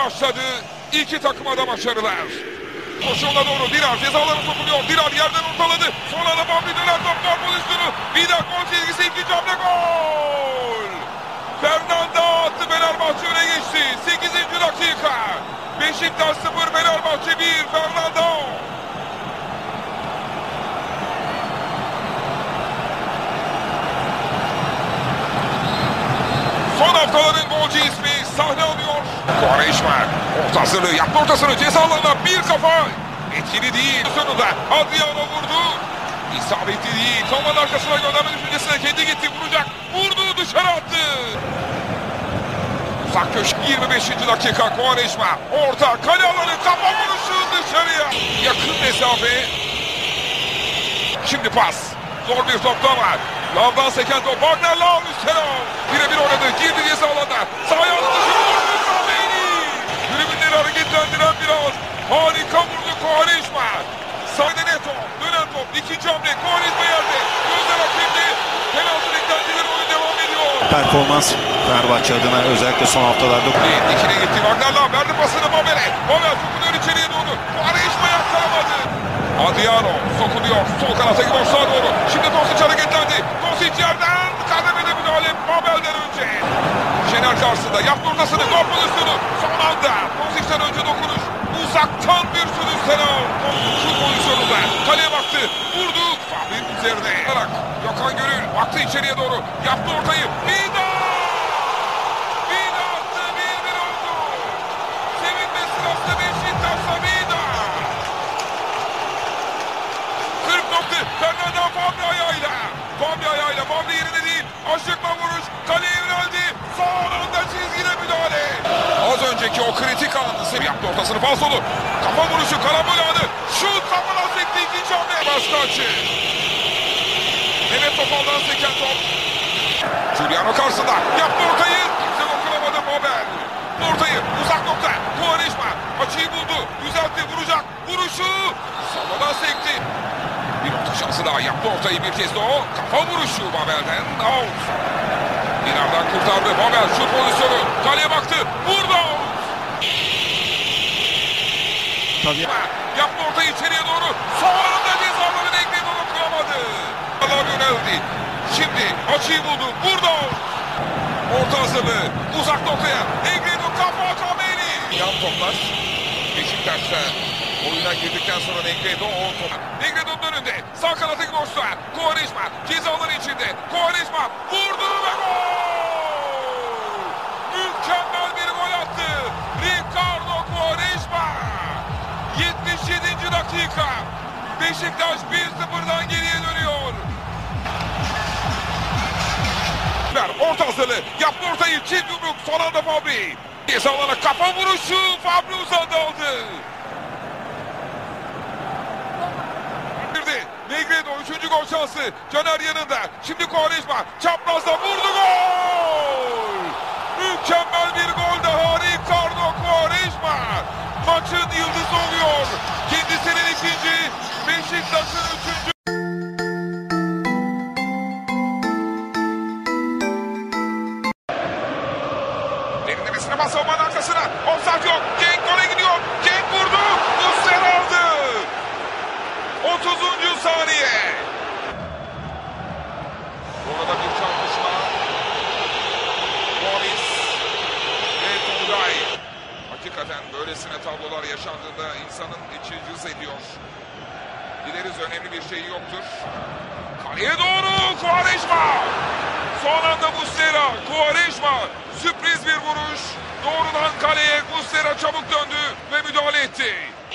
başladı. İki takıma da başarılar. Koşuğuna doğru Dirar cezalarına sokuluyor. Dirar yerden ortaladı. Sonra da Bambi döner top gol pozisyonu. Bir daha gol çizgisi, ikinci hamle gol. Fernanda attı, Fenerbahçe öne geçti. 8. dakika. Beşiktaş 0, Fenerbahçe 1. Fernanda. Son haftaların golcü ismi sahne alıyor. Quaresma orta hazırlığı yaptı, ortasını ceza alanına bir kafa. Etkili değil. Sonunda Adriano vurdu. İsabetli değil. Toman arkasına gönderme düşüncesine kendi gitti. Vuracak. Vurdu, dışarı attı. Uzak köşe 25. dakika. Quaresma orta kale alanı, kafa vuruşu dışarıya. Yakın mesafe. Şimdi pas. Zor bir topta var. Lavdan seken top. Wagner Lav üstüne. Birebir oynadı. Girdi ceza alanına. Sağ ayağını dışarı vurdu. Tribünleri hareketlendiren biraz. Harika vurdu Quaresma. Sağda Neto. Dönen top. İkinci hamle. Quaresma yerde. Gözler hakemde. Penaltı beklentileri, oyun devam ediyor. Performans Fenerbahçe adına özellikle son haftalarda. Dikine gitti. Wagner Lav verdi pasını Babel'e. Babel sokuluyor içeriye doğru. Quaresma yakkalamadı. Adriano sokuluyor. Sol kanattaki boşluğa doğru. Şimdi Tosic hareketlendi. Tosic yerden kademede müdahale Babel'den önce. Şener karşısında yaptı ortasını. Gol pozisyonu. Son anda Tosic'ten önce dokunuş. Uzaktan bir sürüş Selam. Şu pozisyonunda kaleye baktı. Vurdu. Fahri'nin üzerine. Gökhan Gönül baktı içeriye doğru. Yaptı ortayı. Vida! Vida attı. 1-1 oldu. Sevinme sırasında Beşiktaş'ta Vida. 40 nokta. Fernanda Fabri ayağıyla. Fabri ayağıyla. Fabri yerine değil. Aşıkla vuruş. Kaleye yöneldi. Son anda çizgide müdahale. Az önceki o kritik anı yaptı, ortasını falsolu. Kafa vuruşu, karambol anı. Şut kafadan sekti, ikinci hamle. Başka açı. Mehmet Topal'dan seken top. Giuliano karşısında. Yaptı ortayı. Kimse dokunamadı Babel. Ortayı uzak nokta. Quaresma açıyı buldu. Düzeltti, vuracak. Vuruşu. Savadan sekti. Bir orta şansı daha, yaptı ortayı bir kez de o. Kafa vuruşu Babel'den. Out. Dinar'dan kurtardı. Babel şut pozisyonu. Kaleye baktı. Vurdu. Tabii. Yaptı ortayı içeriye doğru. Son anda cezaların ekmeği dokunamadı. Allah yöneldi. Şimdi açıyı buldu. Vurdu. Orta hazırlığı. Uzak noktaya. Negredo kafa Kameli. Yan toplar. Beşiktaş'ta oyuna girdikten sonra Negredo o top. Negredo'nun önünde. Sağ kanattaki boşluğa. Quaresma cezaların içinde. Quaresma vurdu ve gol. Mükemmel bir gol attı. Ricardo Quaresma. 77. dakika. Beşiktaş 1-0'dan geriye dönüyor. Orta hazırlığı. Yaptı ortayı. Çift yumruk. Son anda Fabri. Ceza alana kafa vuruşu. Fabri uzandı aldı. Negredo 3. gol şansı. Caner yanında. Şimdi Quaresma çaprazda vurdu, gol. Mükemmel bir gol daha. Ricardo Quaresma maçın yıldızı oluyor. Kendisinin ikinci, Beşiktaş'ın 3. Derinlemesine bas savunmanın arkasına. Offside yok. Cenk gole gidiyor. Cenk vurdu. Muslera aldı. 30. saniye. Orada bir çarpışma. Gomis ve Tugay. Hakikaten böylesine tablolar yaşandığında insanın içi cız ediyor. Dileriz önemli bir şey yoktur. Kaleye doğru Quaresma. Son anda Muslera. Quaresma. Sürpriz bir vuruş. Doğrudan kaleye. Muslera çabuk döndü ve müdahale etti.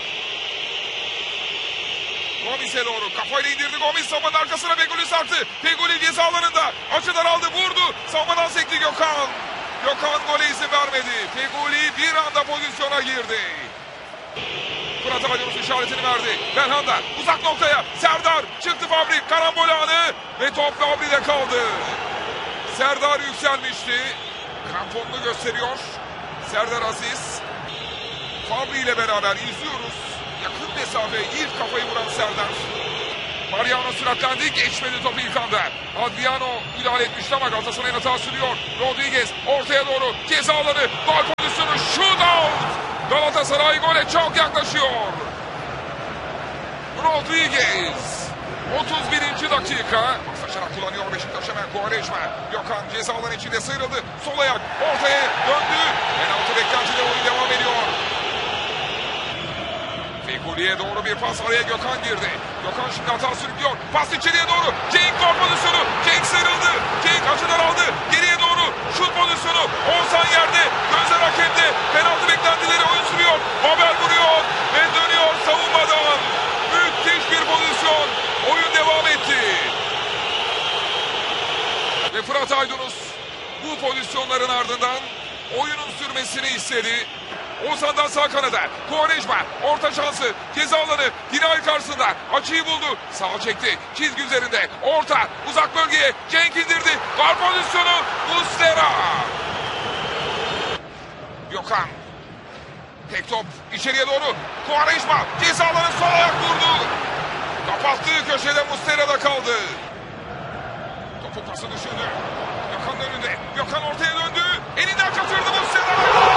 Gomis'e doğru kafayla indirdi. Gomis savunmanın arkasına Feguli sarktı. Feguli ceza alanında. Açıdan aldı, vurdu. Savunmadan sekti Gökhan. Gökhan gole izin vermedi. Feguli bir anda pozisyona girdi. Fırat Aydınus işaretini verdi. Belhanda uzak noktaya. Serdar çıktı, Fabri. Karambol anı ve top Fabri'de kaldı. Serdar yükselmişti. Kramponunu gösteriyor. Serdar Aziz. Fabri ile beraber izliyoruz. Yakın mesafe ilk kafayı vuran Serdar. Mariano süratlendi. Geçmedi topu ilk anda. Adriano müdahale etmişti ama Galatasaray'ın hata sürüyor. Rodriguez ortaya doğru. Ceza alanı. Gol pozisyonu. Shootout. Galatasaray gole çok yaklaşıyor. Rodriguez. 31. dakika. Paslaşarak kullanıyor Beşiktaş hemen Quaresma. Gökhan ceza alanı içinde sıyrıldı. Sol ayak ortaya döndü. Penaltı beklentide oyun devam ediyor. Fegoli'ye doğru bir pas, araya Gökhan girdi. Gökhan şimdi hata sürüklüyor. Pas içeriye doğru. Cenk gol pozisyonu. Cenk sıyrıldı. Cenk açıdan aldı. Geriye doğru şut pozisyonu. Oğuzhan yerde. Gözler hakemde. Penaltı beklentileri oyun sürüyor. Babel vuruyor ve dönüyor savunmadan. Müthiş bir pozisyon. Oyun devam etti. Ve Fırat Aydınus bu pozisyonların ardından oyunun sürmesini istedi. Oğuzhan'dan sağ kanada. Quaresma orta şansı. Ceza alanı. Dinay karşısında. Açıyı buldu. Sağ çekti. Çizgi üzerinde. Orta. Uzak bölgeye. Cenk indirdi. Gol pozisyonu. Muslera. Gökhan. Tek top. İçeriye doğru. Quaresma. Ceza alanı sol ayak vurdu. Kapattığı köşede Muslera'da kaldı. Topu pası düşürdü. Gökhan'ın önünde. Gökhan ortaya döndü. Elinden kaçırdı Muslera.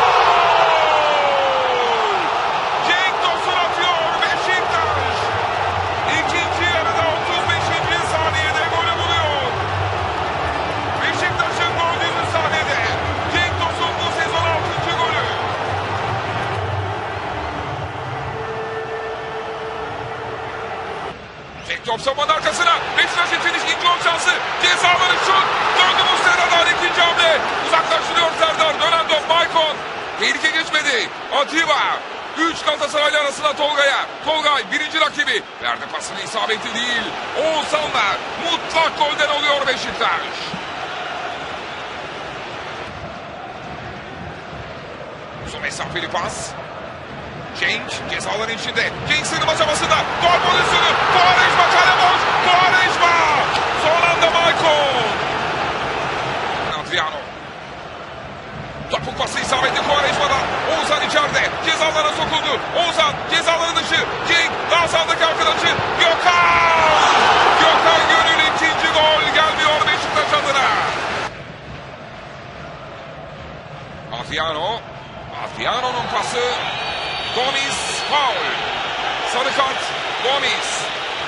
Cenk Tosun atıyor. Beşiktaş. İkinci yarıda 35. saniyede golü buluyor. Beşiktaş'ın gördüğünüz sahnede. Cenk Tosun bu sezon 6. golü. Tek top savunmanın arkasına. Beşiktaş için ikinci gol şansı. Cezaları şut. Döndü Muslera'dan ikinci hamle. Uzaklaştırıyor Serdar. Dönen top Maicon. Tehlike geçmedi. Atiba. 3 Galatasaraylı arasında Tolga'ya. Tolgay birinci rakibi. Verdi pasını, isabetli değil. Oğuzhan'la mutlak golden oluyor Beşiktaş. Uzun mesafeli pas. Cenk cezaların içinde. Cenk sığınma çabasında. Gol pozisyonu. Quaresma kale boş. Quaresma. Son anda Maicon. Adriano. Topuk pası isabetli Quaresma'dan. Oğuzhan içeride. Cezalara sokuldu. Oğuzhan cezaları dışı. Cenk daha sağdaki arkadaşı. Gökhan. Gökhan Gönül ikinci gol gelmiyor Beşiktaş adına. Adriano. Adriano'nun pası. Gomis faul. Sarı kart Gomis.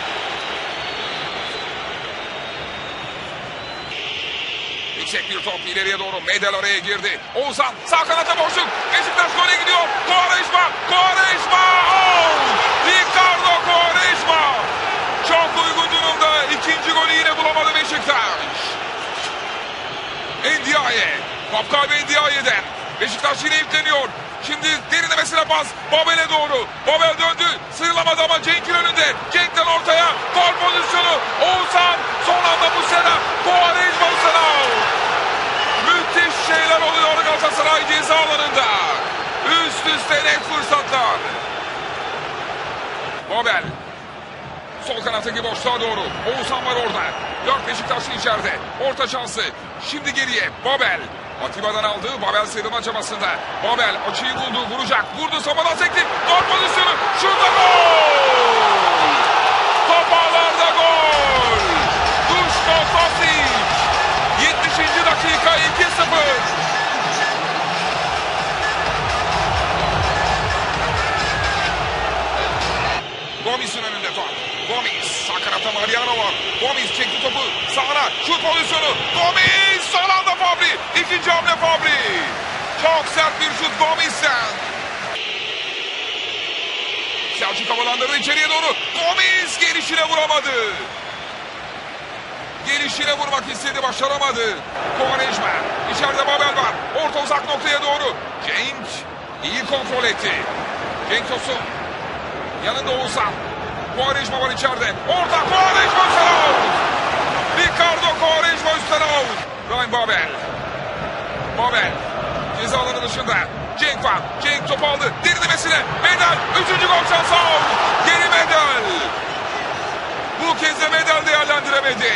Yüksek bir top ileriye doğru. Medel araya girdi. Oğuzhan sağ kanata boşluk. Beşiktaş gole gidiyor. Quaresma. Quaresma. Out. Ricardo Quaresma. Çok uygun durumda. İkinci golü yine bulamadı Beşiktaş. Ndiaye. Top kaybı Ndiaye'den. Beşiktaş yine yükleniyor. Şimdi derinlemesine pas. Babel'e doğru. Babel döndü. Sıyrılamadı ama Cenk'in önünde. Cenk'ten ortaya. Gol pozisyonu. Oğuzhan. Son anda Muslera. Quaresma Muslera. Müthiş şeyler oluyor Galatasaray ceza alanında. Üst üste net fırsatlar. Babel. Sol kanattaki boşluğa doğru. Oğuzhan var orada. 4 Beşiktaşlı içeride. Orta şansı. Şimdi geriye. Babel. Atiba'dan aldı. Babel sıyrılma çabasında. Babel açıyı buldu. Vuracak. Vurdu. Samadan sekti. Gol pozisyonu. Şurada gol. Top ağlarda gol. Duško Tosić. 70. dakika 2-0. Gomis'in önünde top. Gomis. Sağ kanatta Mariano var. Gomis çekti topu. Sağına. Şut pozisyonu. Gomis. Son anda Fabri. İkinci hamle Fabri. Çok sert bir şut Gomis'ten. Selçuk havalandırdı içeriye doğru. Gomis gelişine vuramadı. Gelişine vurmak istedi. Başaramadı. Quaresma. İçeride Babel var. Orta uzak noktaya doğru. Cenk iyi kontrol etti. Cenk Tosun. Yanında Oğuzhan. Quaresma var içeride. Orta Quaresma üstten out. Ricardo Quaresma üstten out. Ryan Babel. Babel. Ceza alanı dışında. Cenk var. Cenk topu aldı. Derinlemesine. Medel. 3. gol şansı out. Geri Medel. Bu kez de Medel değerlendiremedi.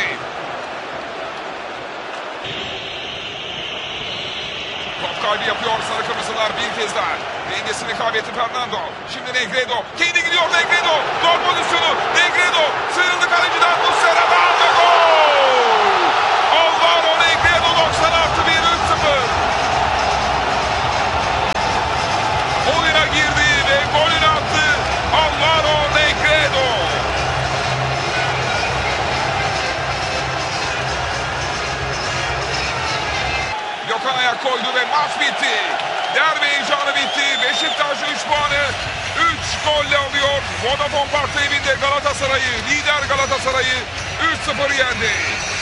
Top kaybı yapıyor sarı kırmızılar bir kez daha. Dengesini kaybetti Fernando. Şimdi Negredo. Kendi gidiyor Negredo. Gol pozisyonu. Negredo. Sıyrıldı kaleciden. Muslera'dan ve gol. Alvaro Negredo 90 artı 1 3-0. koydu ve maç bitti. Derbi heyecanı bitti. Beşiktaş 3 puanı 3 golle alıyor. Vodafone Park'ta evinde Galatasaray'ı, lider Galatasaray'ı 3-0 yendi.